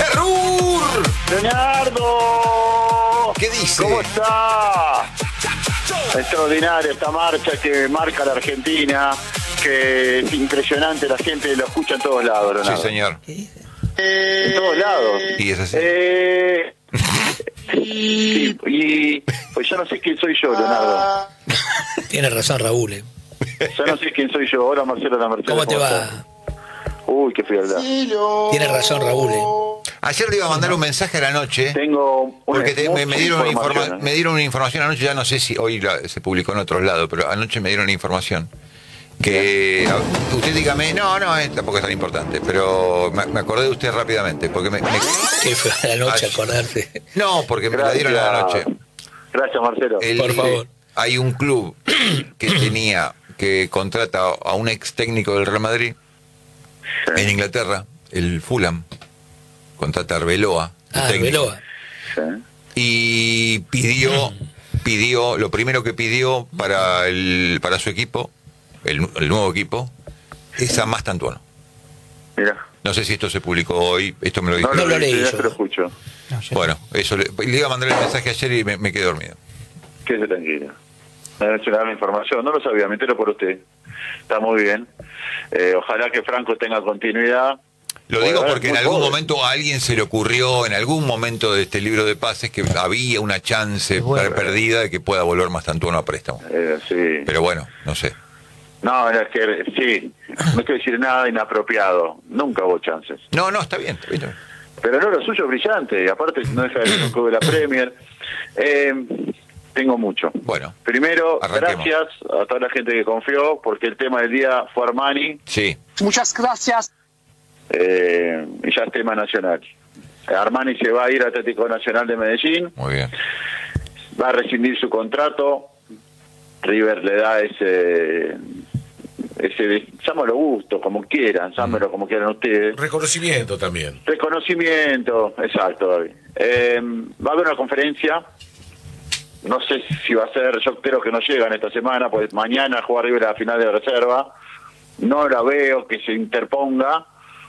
¡Errur! ¡Leonardo! ¿Qué dice? ¿Cómo está? Extraordinaria esta marcha que marca la Argentina, que es impresionante, la gente lo escucha en todos lados, Leonardo. Sí, señor. En todos lados. Y es así. Sí, y pues yo no sé quién soy yo, Leonardo. Tiene razón Raúl. Yo no sé quién soy yo. Ahora Marcelo la Mercedes. ¿Cómo te va? está? Uy, qué frialdad. Tiene razón Raúl. Ayer le iba a mandar un mensaje a la noche. Tengo Porque me mucha dieron información, me dieron una información anoche, ya no sé si hoy se publicó en otros lados, pero anoche me dieron una información. Que usted dígame, no, tampoco es tan importante, pero me acordé de usted rápidamente, porque Que fue a la noche acordarse. No, porque me la dieron a la noche. Gracias, Marcelo. Por favor. Hay un club que contrata a un ex técnico del Real Madrid en Inglaterra, el Fulham, contrata a Arbeloa. Arbeloa. Sí. Y pidió, lo primero que pidió para su equipo, el nuevo equipo, es a Mastantuono. Mira. No sé si esto se publicó hoy, esto me lo dijo. No lo leí ya yo. te lo escucho. Bueno, eso le iba a mandar el mensaje ayer y me quedé dormido. Quédese tranquilo. Me ha mencionado la información, no lo sabía, me entero por usted. Está muy bien. Ojalá que Franco tenga continuidad. Lo digo porque en algún momento a alguien se le ocurrió, en algún momento de este libro de pases, que había una chance perdida de que pueda volver Mastantuono a préstamo. Sí. Pero bueno, no sé. No, es que sí, no quiero decir nada inapropiado. Nunca hubo chances. No, está bien. Está bien. Pero no, lo suyo es brillante. Aparte, no deja de ser un club de la Premier. Tengo mucho. Bueno. Primero, arranquemos. gracias a toda la gente que confió, porque el tema del día fue Armani. Sí. Muchas gracias. Y ya es tema nacional. Armani se va a ir a Atlético Nacional de Medellín. Muy bien. Va a rescindir su contrato. River le da ese llámalo gusto, como quieran, llámalo como quieran ustedes. Reconocimiento también. Reconocimiento, exacto, David. Va a haber una conferencia, no sé si va a ser, yo creo que no llegan esta semana, pues mañana juega River a la final de reserva, no la veo que se interponga.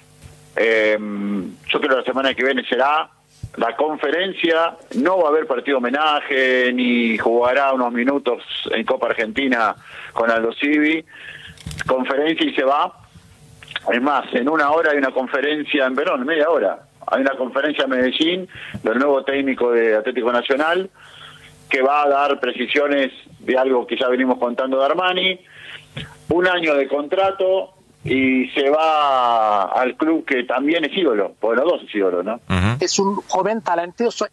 Yo creo que la semana que viene será la conferencia, no va a haber partido homenaje, ni jugará unos minutos en Copa Argentina con Aldo Civi. Conferencia y se va. Es más, en una hora hay una conferencia en Verón, en media hora. Hay una conferencia en Medellín del nuevo técnico de Atlético Nacional que va a dar precisiones de algo que ya venimos contando de Armani. 1 año de contrato y se va al club que también es ídolo, porque los dos es ídolo, ¿no? Es un joven talentoso.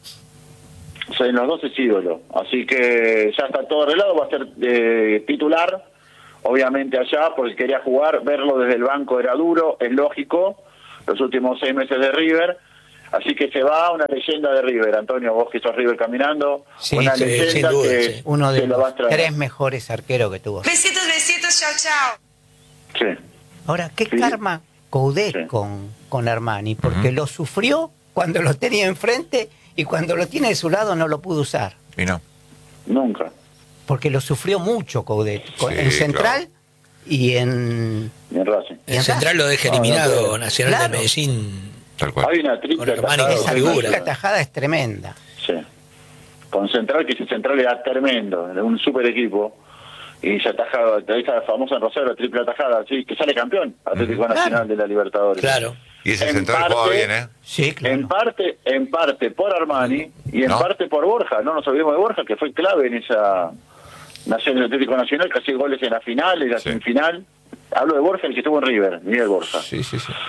Los dos es ídolo, así que ya está todo arreglado, va a ser titular, obviamente allá, porque quería jugar, verlo desde el banco era duro, es lógico, los últimos 6 meses de River, así que se va una leyenda de River, Antonio, vos que sos River caminando, Sí, una sí, leyenda sin duda, que sí. Uno de se lo va a los extrañar. 3 mejores arqueros que tuvo. Besitos, chao, chao. Sí. Ahora, ¿qué Sí. karma Coudet Sí. con Armani? Porque lo sufrió cuando lo tenía enfrente y cuando lo tiene de su lado no lo pudo usar. Y no. Nunca. Porque lo sufrió mucho Coudet. Sí, En Central claro. y en... Ni en Racing. En Central lo deja eliminado no, Nacional claro. de Medellín. Tal cual. Hay una Con triple Armani, atajada. que Esa figura. triple tajada es tremenda. Sí. Con Central, que ese Central era tremendo, era un super equipo. Y se ataja, esa famosa en Rosario, la triple atajada, sí, que sale campeón, Atlético Nacional de la Libertadores. Claro. Y ese En central parte- jugaba bien, ¿eh? Sí, claro. En parte por Armani y en ¿No? parte por Borja, no nos olvidemos de Borja, que fue clave en esa nación del Atlético Nacional, que hacía goles en la final y la Sí. semifinal. Hablo de Borja, el que estuvo en River, Miguel Borja. Sí.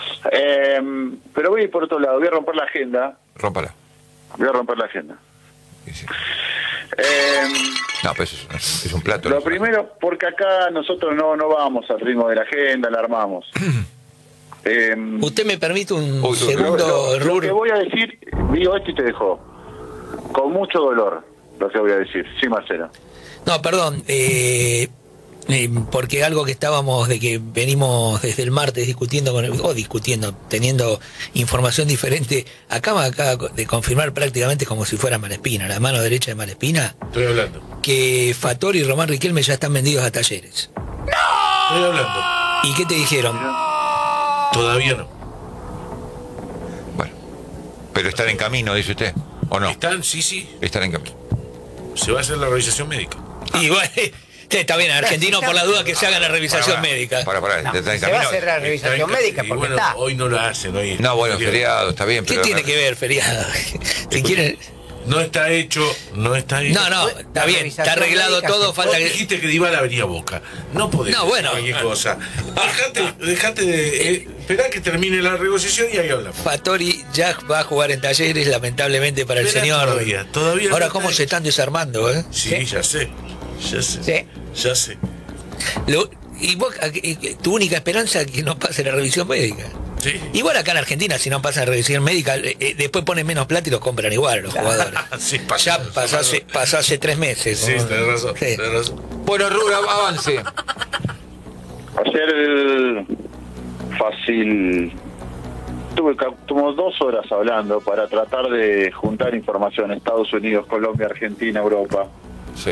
Pero voy a ir por otro lado, voy a romper la agenda. Rómpala. Voy a romper la agenda. Sí. Eh, No, pues es un plato. Lo ¿no? primero, porque acá nosotros no vamos al ritmo de la agenda, la armamos. ¿Usted me permite un Uy, segundo, lo Rur? que voy a decir, digo esto y te dejo. Con mucho dolor, lo que voy a decir. Sí, Marcelo. No, perdón. Porque algo que estábamos, de que venimos desde el martes discutiendo, teniendo información diferente, acaba de confirmar prácticamente como si fuera Malespina, la mano derecha de Malespina, Estoy hablando. que Fattori y Román Riquelme ya están vendidos a Talleres. Estoy hablando. ¿Y qué te dijeron? Todavía no. Bueno, Pero están en camino, dice usted, ¿o no? Están, sí. Están en camino. Se va a hacer la revisación médica. Y bueno, está bien, argentino por la duda que se haga la revisación médica. Para, No, está en se va a camino. hacer la revisación médica Y porque bueno, está. hoy no lo hacen. Hoy No, bueno, feriado, está bien, ¿Qué pero... tiene que ver, feriado? Si quieren... No está hecho. No, está bien, está revisación arreglado médica todo, se- falta Vos que... dijiste que Dybala venía a Boca. No podés No, decir bueno. cualquier cosa. Dejate de... esperá que termine la negociación y ahí hablamos. Fattori ya va a jugar en Talleres, lamentablemente para el Esperá señor. todavía Ahora, no cómo está se hecho. están desarmando, ¿eh? Sí, ya sé. Sí. Y vos, tu única esperanza es que no pase la revisión médica. Sí. Igual acá en Argentina, si no pasa la revisión médica, después ponen menos plata y los compran igual los jugadores. Sí, Ya pasó hace 3 meses. Sí, ¿no? tenés razón. Sí. Tenés razón. Bueno, Rura, avance. Ayer fácil. Tuvimos 2 horas hablando para tratar de juntar información. Estados Unidos, Colombia, Argentina, Europa. Sí.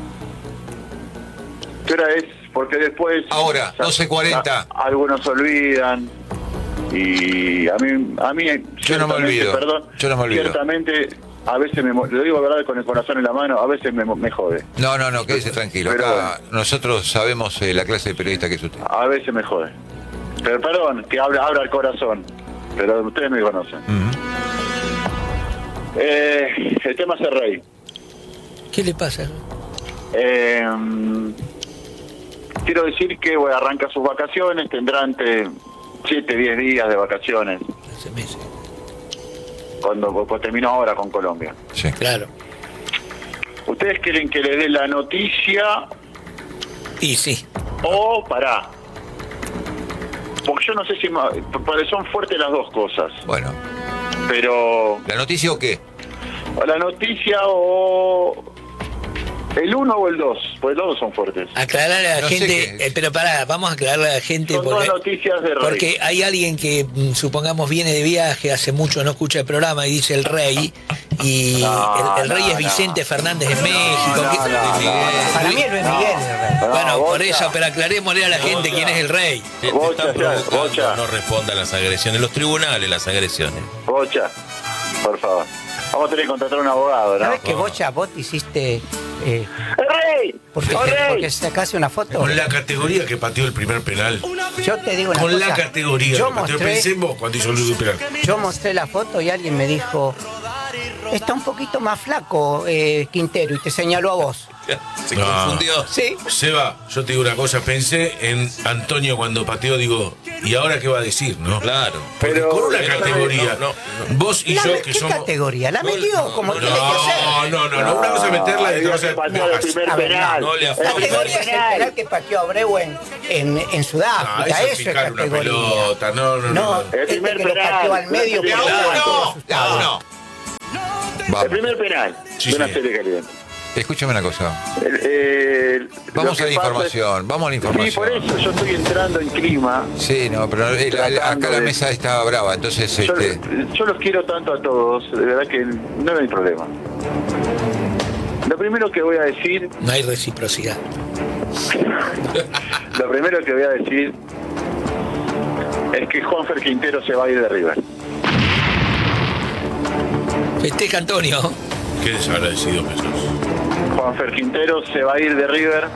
¿Qué hora es? Porque después... Ahora, 12:40. Algunos olvidan. Y a mí Yo no me olvido. Perdón, Yo no me olvido. Ciertamente, a veces lo digo verdad con el corazón en la mano, a veces me jode. No, quédese tranquilo. Pero Acá nosotros sabemos la clase de periodista que es usted. A veces me jode. Pero perdón, que abra el corazón. Pero ustedes me conocen. El tema es el rey. ¿Qué le pasa? Quiero decir que voy a arrancar sus vacaciones, tendrá entre 7, 10 días de vacaciones, Hace meses. pues termino ahora con Colombia. Sí. Claro. ¿Ustedes quieren que le dé la noticia Y sí. o pará? Porque yo no sé si... Porque son fuertes las dos cosas, Bueno, pero... ¿la noticia o qué? La noticia o... ¿El 1 o el 2? Pues los dos son fuertes. Aclararle a la No sé gente, qué- pero pará, vamos a aclararle a la gente Son dos noticias de rey. porque hay alguien que supongamos viene de viaje, hace mucho no escucha el programa y dice el rey, y No, el rey no, es Vicente Fernández de México. no, que- no. Para mí es Luis Miguel el rey. Bueno, No, por Bocha. eso, pero aclarémosle a la gente quién es el rey. Te Bocha, están provocando, Bocha. no responda a las agresiones. Los tribunales, las agresiones. Bocha, por favor. Vamos a tener que contratar un abogado, ¿no? ¿Sabes que Bocha, vos te hiciste... ¡El rey! porque ¡El rey! porque sacaste una foto? Con la categoría que pateó el primer penal. Yo te digo una Con cosa. la categoría Yo que pateó. mostré, Pensé en vos cuando hizo el último penal. yo mostré la foto y alguien me dijo, está un poquito más flaco Quintero, y te señaló a vos. Se No. confundió. Sí. Seba, yo te digo una cosa, pensé en Antonio cuando pateó, digo, ¿y ahora qué va a decir, no? Claro. Porque Pero- con una categoría, No, vos y yo que ¿Qué somos... categoría? La metió como tiene que ser. No, una cosa es meterla y otra cosa es... Pateó el primer A ver, penal. no le El afecta. primer Categoría es el penal. penal que pateó Abreu en Sudáfrica. No, eso es eso es picar una categoría. pelota, no. No, El este primer que lo penal. pateó al medio. Le porque hago estaba uno. todo asustado. No. El Vamos. primer penal Sí, de una sí. serie caliente. Escúchame una cosa. Vamos Vamos a la información. Vamos a la información. Sí, por eso yo estoy entrando en clima. Sí, no, pero acá la mesa está brava, entonces Yo los quiero tanto a todos, de verdad que no hay problema. Lo primero que voy a decir, No hay reciprocidad. es que Juanfer Quintero se va a ir de River. Festeja Antonio. Qué desagradecido que sos. Juanfer Quintero se va a ir de River.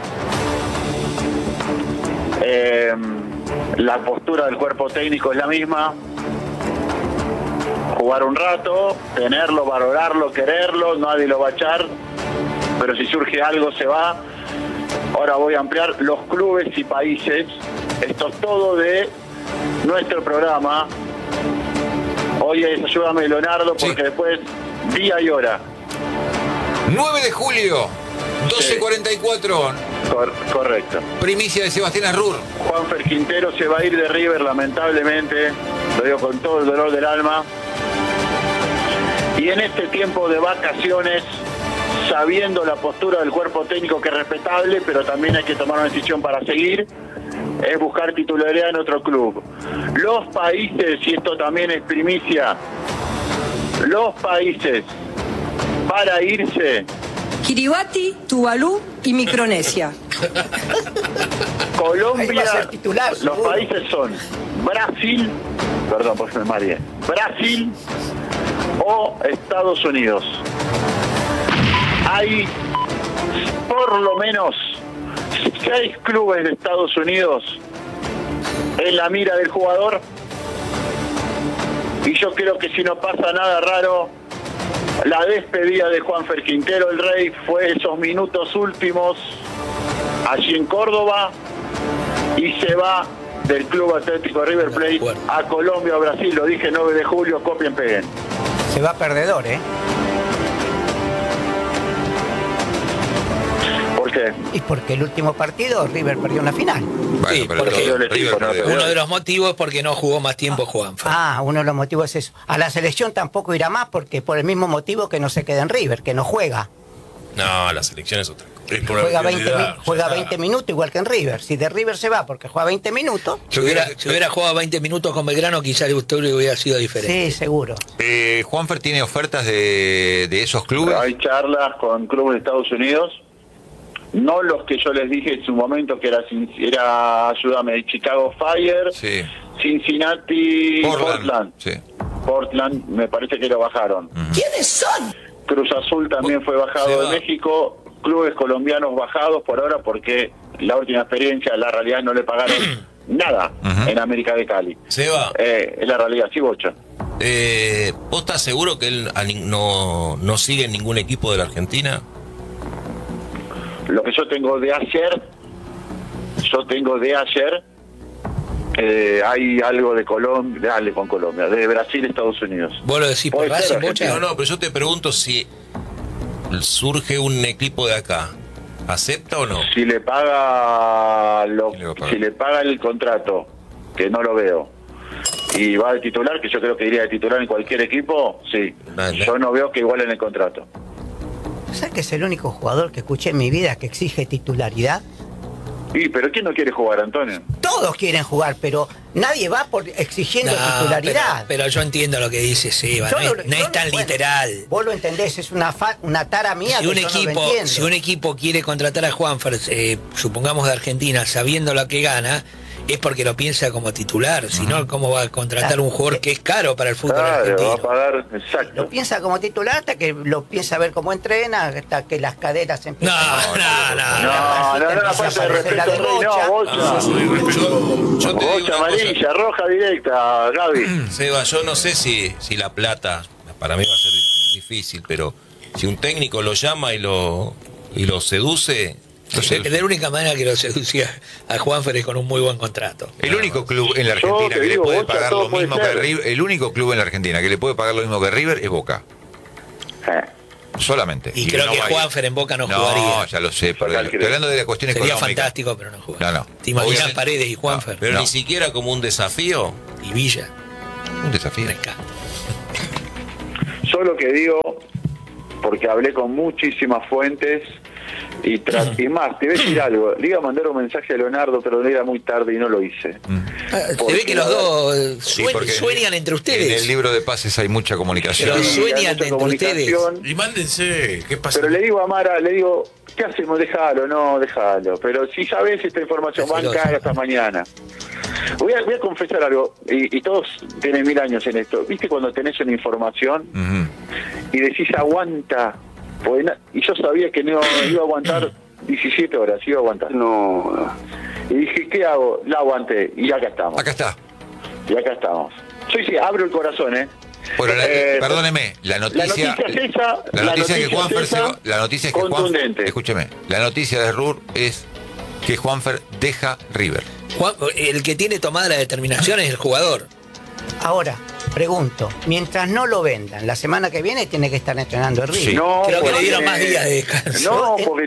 La postura del cuerpo técnico es la misma. Jugar un rato, tenerlo, valorarlo, quererlo, nadie lo va a echar, pero si surge algo se va. Ahora voy a ampliar los clubes y países. Esto es todo de nuestro programa. Hoy es Ayúdame Leonardo, porque Sí. después día y hora. 9 de julio, 12:44. Correcto. Primicia de Sebastián Arrur. Juanfer Quintero se va a ir de River, lamentablemente, lo digo con todo el dolor del alma. Y en este tiempo de vacaciones, sabiendo la postura del cuerpo técnico que es respetable, pero también hay que tomar una decisión para seguir, es buscar titularidad en otro club. Los países, y esto también es primicia, los países para irse: Kiribati, Tuvalu y Micronesia. Ahí Colombia. va a ser titular, Los seguro. países son Brasil, perdón, pues me mareé. Brasil, o Estados Unidos. Hay por lo menos 6 clubes de Estados Unidos en la mira del jugador, y yo creo que si no pasa nada raro, la despedida de Juanfer Quintero el Rey fue esos minutos últimos allí en Córdoba, y se va del Club Atlético River Plate a Colombia o Brasil. Lo dije 9 de julio, copien, peguen. Se va perdedor, ¿eh? ¿Por qué? Y porque el último partido River perdió una final. Bueno, Sí, pero porque River perdió. uno de los motivos es porque no jugó más tiempo Juanfer. Uno de los motivos es eso. A la selección tampoco irá más porque por el mismo motivo que no se queda en River, que no juega. No, la selección es otra cosa. Es por Juega autoridad, 20 minutos igual que en River. Si de River se va porque juega 20 minutos, Si hubiera jugado 20 minutos con Belgrano, quizás el historia hubiera sido diferente. sí, seguro. Juanfer tiene ofertas de esos clubes. Hay charlas con clubes de Estados Unidos, no los que yo les dije en su momento, que era ayúdame, Chicago Fire, Sí. Cincinnati, Portland. Sí. Portland, me parece que lo bajaron. ¿Quiénes son? Cruz Azul también fue Se bajado va. de México, clubes colombianos bajados por ahora porque la última experiencia, la realidad, no le pagaron nada en América de Cali. Seba, Es la realidad, sí, Bocha. ¿vos estás seguro que él no sigue en ningún equipo de la Argentina? Lo que yo tengo de ayer, hay algo de Colombia, dale con Colombia, de Brasil, Estados Unidos. ¿Vos lo decís por Puede ser, Racing, Bocha? No, pero yo te pregunto si surge un equipo de acá, ¿acepta o no? Si le paga ¿Quién le va a pagar? si le paga el contrato, que no lo veo, y va de titular, que yo creo que iría de titular en cualquier equipo, sí. Dale. Yo no veo que igual en el contrato. ¿Sabes que es el único jugador que escuché en mi vida que exige titularidad? Pero ¿quién no quiere jugar, Antonio? Todos quieren jugar, pero nadie va por exigiendo titularidad. Pero yo entiendo lo que dice Seba, Yo no lo- es, no yo es tan lo- bueno, literal. Vos lo entendés, es una tara mía Si un, que yo no lo equipo, entiendo. si un equipo quiere contratar a Juanfer, supongamos de Argentina, sabiendo lo que gana, es porque lo piensa como titular. Si no, ¿cómo va a contratar un jugador que es caro para el fútbol Claro, va a argentino? pagar, exacto. Lo piensa como titular hasta que lo piensa ver cómo entrena, hasta que las caderas empiezan No, aparte de respeto, no, Bocha. Yo te digo Bocha una cosa. amarilla, roja directa, Gaby. Seba, yo no sé si la plata, para mí va a ser difícil, pero si un técnico lo llama y lo seduce, La única manera que lo seducía a Juanfer es con un muy buen contrato. El único club en la Yo Argentina te que le digo, puede Bocha, pagar todo lo puede mismo que ser. River, el único club en la Argentina que le puede pagar lo mismo que River es Boca. Solamente. Y creo no que va a ir. Juanfer en Boca no No, jugaría. ya lo sé, pero Total, estoy creo. hablando de la cuestión Sería económica. fantástico, pero no jugaría. No. ¿Te imaginas Obviamente. Paredes y Juanfer? pero No. ni siquiera como un desafío. Y Villa. Un desafío. Rescate. Yo lo que digo, porque hablé con muchísimas fuentes y más, te voy a decir algo. Le iba a mandar un mensaje a Leonardo, pero era muy tarde y no lo hice. Se ve que los dos Sí, porque sueñan entre En ustedes. el libro de pases hay mucha comunicación. Pero Sí, sueñan hay mucha entre ustedes. comunicación. Y mándense, ¿qué pasa? Pero le digo a Mara, ¿qué hacemos? Déjalo. Pero si sabes esta información, van a caer hasta mañana. Voy a confesar algo, y todos tienen 1000 años en esto. ¿Viste cuando tenés una información y decís aguanta? Y yo sabía que no iba a aguantar 17 horas, iba a aguantar. No. Y dije, ¿qué hago? La aguanté, y acá estamos. Acá está. Y acá estamos. Sí, abro el corazón, Bueno, perdóneme, la noticia es esa, la noticia es que es Juanfer esa, la noticia es que contundente. escúcheme, la noticia de RUR es que Juanfer deja River. El que tiene tomada la determinación es el jugador. Ahora, pregunto, mientras no lo vendan, la semana que viene tiene que estar entrenando en River. Sí. No, Creo que porque le dieron tiene- más días de descanso. No, porque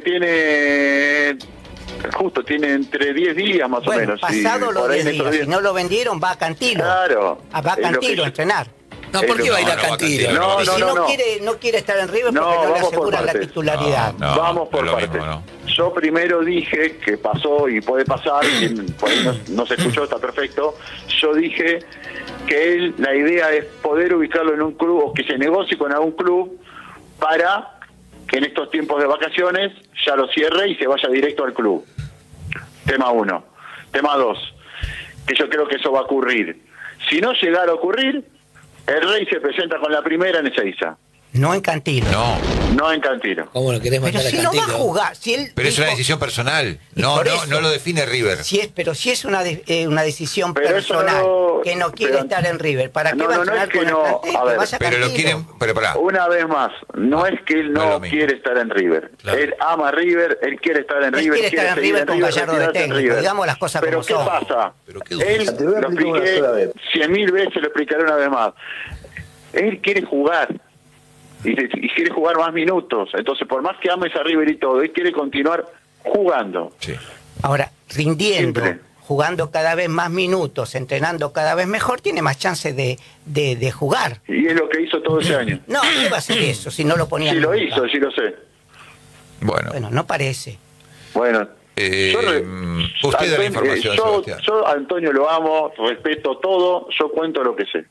tiene entre 10 días más o Bueno, menos. pasado y los por ahí 10 en estos días, si no lo vendieron, va a Cantilo. Claro. Va a Es lo que Cantilo yo- a entrenar. No, ¿por qué va a ir a no, va a Cantilo? Cantilo. No, Y si no quiere estar en River porque No, no, le vamos por aseguran la partes. titularidad. No. Vamos por no es lo partes. mismo, ¿no? Yo primero dije que pasó y puede pasar, quien por ahí no se escuchó, está perfecto. Yo dije que la idea es poder ubicarlo en un club o que se negocie con algún club para que en estos tiempos de vacaciones ya lo cierre y se vaya directo al club. Tema 1. Tema 2, que yo creo que eso va a ocurrir. Si no llegara a ocurrir, El Rey se presenta con la primera en Ezeiza, No en Cantilo. no en Cantilo. ¿Cómo lo querés Pero mandar si a no va a Cantilo? jugar, si él Pero es una dijo- decisión personal. Y No, por no, eso- no lo define River. Pero si es una decisión Pero eso personal, no- que no quiere pero- estar en River, ¿para qué No, va a no, no entrenar es que con el no, plantel? a Que ver, vaya a Pero lo Cantilo. quieren, pero pará. Una vez más, no es que él No es lo no mismo. quiere estar en River. Claro. Él ama River, él quiere estar en Él River. quiere estar en seguir River con Gallardo de retirarse en técnico, River. digamos las cosas Pero como ¿qué son. pasa? Pero qué Él, Te voy a lo explicar una expliqué sola vez. 100.000 veces, lo explicaré una vez más. Él quiere jugar. Y quiere jugar más minutos. Entonces, por más que ames a River y todo, él quiere continuar jugando. Sí. Ahora, rindiendo, Simple. jugando cada vez más minutos, entrenando cada vez mejor, tiene más chance de jugar. Y es lo que hizo todo ese año. No, ¿qué va a hacer eso si no lo ponía Sí lo nunca? hizo, sí lo sé. Bueno, Bueno, no parece. Bueno, usted da la información, Sebastián. yo a Antonio lo amo, respeto todo, yo cuento lo que sé.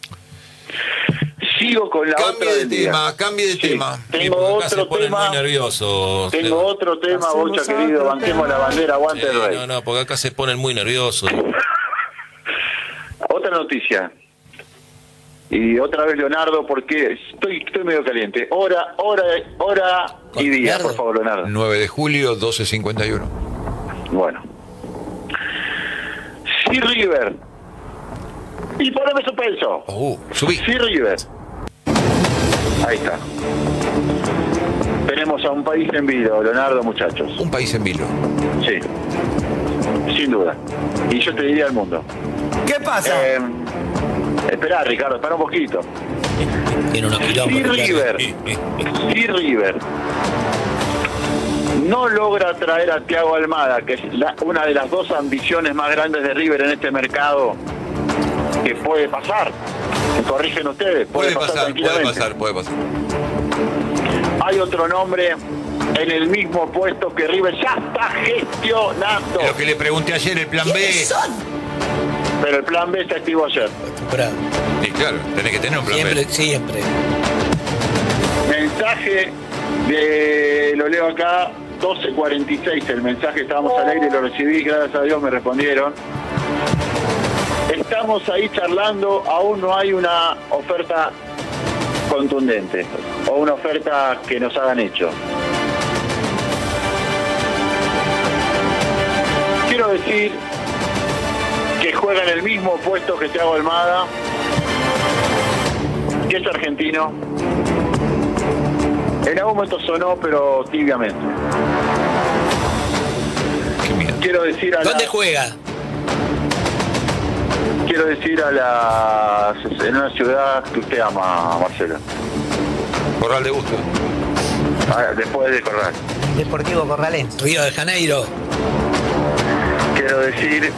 Sigo con la otra Cambie de del día. tema, cambie de Sí, tema. Sí, Tengo porque acá se otro ponen tema. muy nerviosos. Tengo otro tema, Hacemos Bocha querido, otro banquemos tema. la bandera, aguante el rey. No, porque acá se ponen muy nerviosos. Otra noticia. Y otra vez Leonardo, porque estoy medio caliente. Hora y día, Leonardo. por favor, Leonardo. 9 de julio, 12:51. Bueno. Sí, River. Y poneme suspenso. Subí. Sí, River. Ahí está. Tenemos a un país en vilo, Leonardo, muchachos. Un país en vilo. Sí. Sin duda. Y yo te diría al mundo. ¿Qué pasa? Esperá, Ricardo, espera un poquito. Tiene unos Si kilómetros. River, si River no logra traer a Thiago Almada, que es una de las dos ambiciones más grandes de River en este mercado, que puede pasar, me corrigen ustedes, Puede pasar, puede tranquilamente. pasar, puede pasar. Hay otro nombre en el mismo puesto que River ya está gestionando, Lo que le pregunté ayer, el plan B. pero el plan B se activó ayer. Acostumbrado. Y claro, tenés que tener un plan Siempre, B. siempre. Mensaje de, lo leo acá, 12:46, el mensaje, estábamos al aire y lo recibí, gracias a Dios me respondieron. Estamos ahí charlando, aún no hay una oferta contundente o una oferta que nos hagan hecho. Quiero decir que juega en el mismo puesto que Thiago Almada, que es argentino. En algún momento sonó, pero tibiamente. Qué miedo. Quiero decir a ¿Dónde la, juega? quiero decir a la, en una ciudad que usted ama, Marcelo. Corral de gusto. Después de Corral. Deportivo Corralense. Río de Janeiro. Quiero decir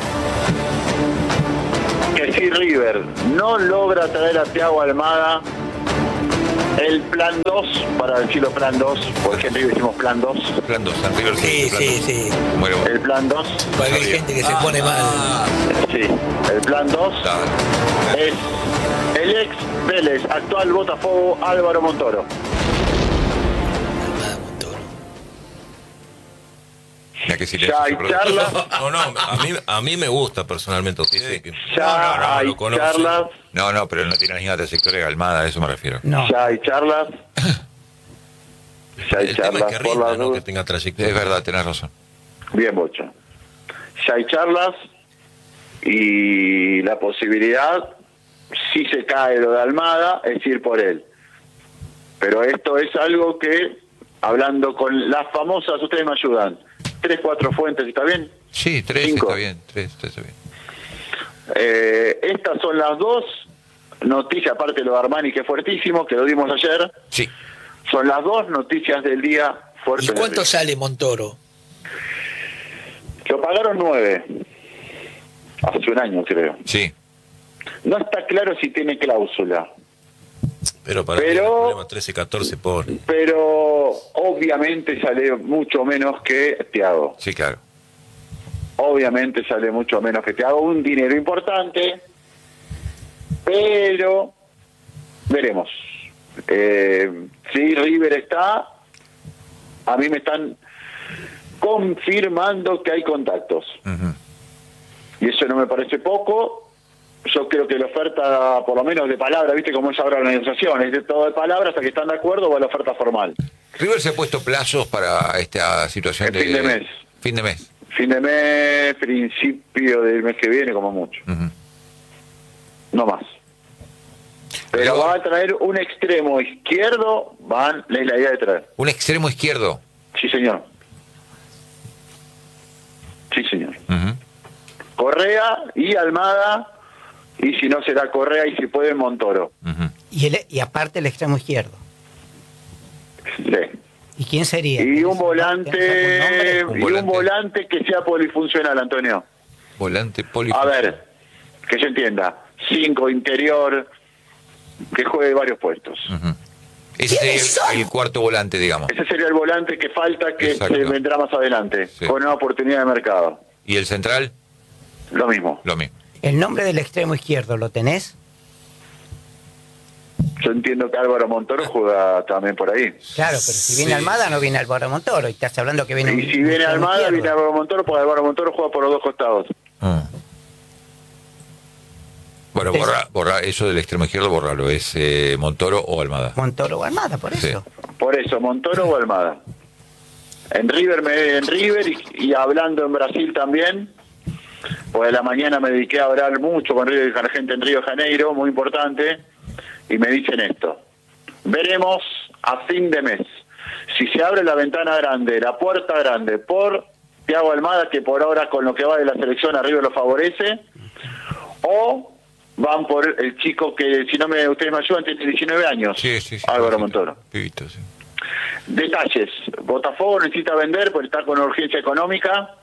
que si River no logra traer a Thiago Almada, el plan 2, para decirlo plan 2, porque en River decimos plan 2, Plan 2, San River. Sí, plan sí, 2. sí. Muero. el plan 2, Porque hay gente que se pone mal. sí, el plan 2 Dale. es el ex Vélez, actual Botafogo, Álvaro Montoro. Almada Montoro. Mira qué silencio. Ya hay charlas, No, a mí me gusta personalmente. Usted, que- ya hay lo conoce. charlas, No, pero no tiene ninguna trayectoria de Almada, a eso me refiero. No. ya hay charlas, ya hay El tema es charlas que por rinda, las no que dudas. tenga trayectoria. Es verdad, tenés razón. Bien, Bocha. Ya hay charlas y la posibilidad, si se cae lo de Almada, es ir por él. Pero esto es algo que, hablando con las famosas, ustedes me ayudan, 3, 4 fuentes, ¿está bien? Sí, 3 5. está bien. 3 está bien. Estas son las dos noticias, aparte de lo de Armani, que es fuertísimo, que lo dimos ayer, Sí. son las dos noticias del día fuertes. ¿Y cuánto sale Montoro? Lo pagaron 9, hace un año creo. Sí. No está claro si tiene cláusula, Pero para mí Pero- el problema 13, 14 por. pero obviamente sale mucho menos que Thiago. Sí, claro. Obviamente sale mucho menos que Thiago, un dinero importante, pero veremos. Si River está, a mí me están confirmando que hay contactos. Ujú. Y eso no me parece poco, yo creo que la oferta, por lo menos de palabra, viste cómo es ahora la negociación, es de todo de palabra hasta que están de acuerdo va la oferta formal. River se ha puesto plazos para esta situación El fin de mes. Fin de mes. Fin de mes, principio del mes que viene, como mucho. Ujú. No más. Pero va a traer un extremo izquierdo, es la idea de traer. Un extremo izquierdo. Sí, señor. Sí, señor. Ujú. Correa y Almada, y si no será Correa y si puede Montoro. Ujú. Y aparte el extremo izquierdo. Sí. ¿Y quién sería? Y un ¿Tenés algún nombre? volante, un volante que sea polifuncional, Antonio. Volante A polifuncional. ver, que se entienda. 5 interior, que juegue varios puestos. Ujú. Ese sería el cuarto volante, digamos. Ese sería el volante que falta, que Exacto. se vendrá más adelante, Sí. con una oportunidad de mercado. ¿Y el central? Lo mismo. Lo mismo. ¿El nombre del extremo izquierdo lo tenés? Yo entiendo que Álvaro Montoro juega también por ahí. Claro, pero si viene Sí. Almada no viene Álvaro Montoro. Y estás hablando que viene Y si viene extremo Almada, izquierdo. viene Álvaro Montoro, porque Álvaro Montoro juega por los dos costados. Ah. Bueno, borra eso del extremo izquierdo, borralo. ¿Es Montoro o Almada? Montoro o Almada, por Sí. eso. Por eso, Montoro o Almada. En River y hablando en Brasil también, pues de la mañana me dediqué a hablar mucho con la gente en Río de Janeiro, muy importante, y me dicen esto. Veremos a fin de mes si se abre la ventana grande, la puerta grande por Thiago Almada, que por ahora con lo que va de la selección a River lo favorece, o van por el chico que, si no ustedes me ayudan, tiene 19 años, Sí, sí, sí. Álvaro Montoro. Pibito, sí. Detalles. Botafogo necesita vender porque está con urgencia económica.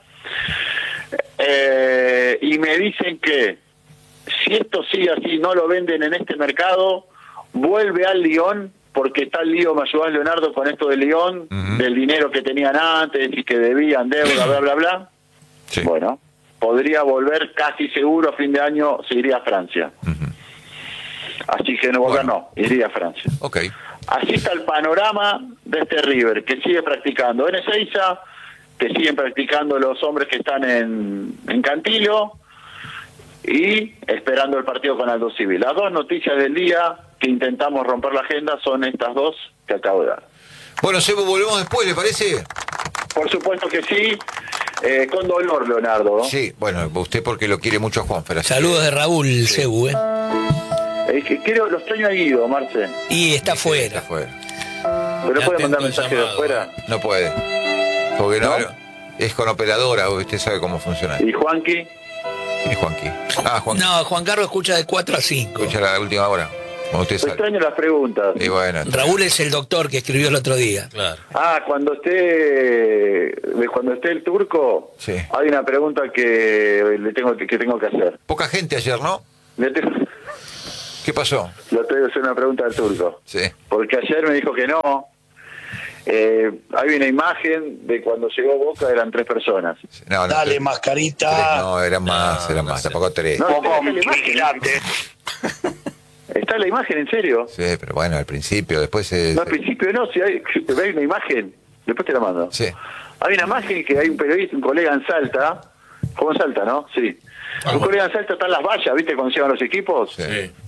Y me dicen que si esto sigue así, no lo venden en este mercado, vuelve al Lyon, porque está el lío, me ayudó Leonardo con esto del Lyon, Ujú. del dinero que tenían antes y que debían deuda, bla, bla, bla. Sí. Bueno, podría volver casi seguro a fin de año, se iría a Francia. Ujú. Así que no, volver no, iría a Francia. Ok. Así está el panorama de este River, que sigue practicando en Ezeiza, que siguen practicando los hombres que están en Cantilo y esperando el partido con Aldo Civi. Las dos noticias del día que intentamos romper la agenda son estas dos que acabo de dar. Bueno, Sebo, volvemos después, ¿le parece? Por supuesto que sí, con dolor, Leonardo, ¿no? Sí, bueno, usted porque lo quiere mucho a Juanfer. así Saludos que- de Raúl Cebu, ¿eh? Lo extraño a Guido, Marce. Y está Está fuera. fuera. ¿Pero Ya puede mandar atento el mensaje de llamado. afuera? No puede. Porque no, ¿No? es con operadora, usted sabe cómo funciona. ¿Y Juanqui? Y Juanqui. Ah, Juanqui. No, Juan Carlos escucha de 4 a 5. Escucha la última hora. Cuando usted Yo sale. extraño las preguntas. Y bueno. Raúl es el doctor que escribió el otro día. Claro. Cuando esté el turco, Sí. hay una pregunta que tengo que hacer. Poca gente ayer, ¿no? Le tengo ¿Qué pasó? que hacer una pregunta al turco. Sí. Porque ayer me dijo que no. Hay una imagen de cuando llegó Boca, eran 3 personas. No, no, Dale, tres, mascarita. no, eran más, No, eran no más, sé. tampoco 3. No, Poco está la imagen. vigilante. Está la imagen, en serio. Sí, pero bueno, al principio, después No, al principio no, si hay una imagen, después te la mando. Sí. Hay una imagen que hay un periodista, un colega en Salta, ¿cómo en Salta, no? Sí. Un colega en Salta está en las vallas, ¿viste? Cuando llegan los equipos. Sí. Sí.